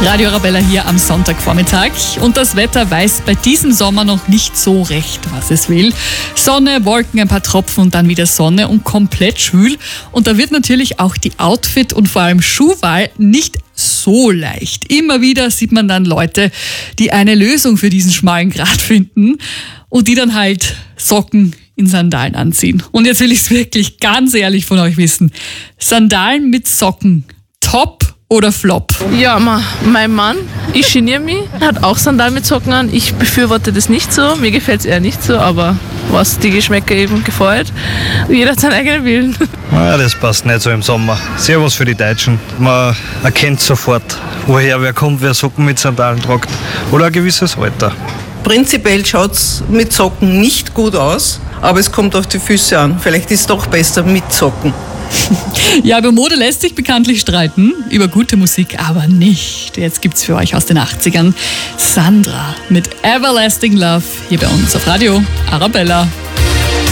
Radio Arabella hier am Sonntagvormittag. Und das Wetter weiß bei diesem Sommer noch nicht so recht, was es will. Sonne, Wolken, ein paar Tropfen und dann wieder Sonne und komplett schwül. Und da wird natürlich auch die Outfit- und vor allem Schuhwahl nicht so leicht. Immer wieder sieht man dann Leute, die eine Lösung für diesen schmalen Grat finden und die dann halt Socken in Sandalen anziehen. Und jetzt will ich es wirklich ganz ehrlich von euch wissen. Sandalen mit Socken, top oder Flop? Ja, mein Mann, ich geniere mich, hat auch Sandalen mit Socken an. Ich befürworte das nicht so, mir gefällt es eher nicht so, aber was die Geschmäcker eben gefällt, jeder hat seinen eigenen Willen. Ja, das passt nicht so im Sommer. Sehr was für die Deutschen. Man erkennt sofort, woher wer kommt, wer Socken mit Sandalen tragt. Oder ein gewisses Alter. Prinzipiell schaut es mit Socken nicht gut aus, aber es kommt auf die Füße an. Vielleicht ist es doch besser mit Socken. Ja, über Mode lässt sich bekanntlich streiten, über gute Musik aber nicht. Jetzt gibt's für euch aus den 80ern Sandra mit Everlasting Love hier bei uns auf Radio Arabella.